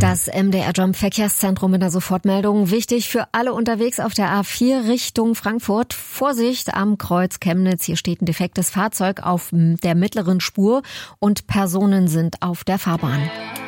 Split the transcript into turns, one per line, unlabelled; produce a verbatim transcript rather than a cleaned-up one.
Das M D R-Jump Verkehrszentrum mit einer Sofortmeldung. Wichtig für alle unterwegs auf der A vier Richtung Frankfurt. Vorsicht am Kreuz Chemnitz. Hier steht ein defektes Fahrzeug auf der mittleren Spur und Personen sind auf der Fahrbahn.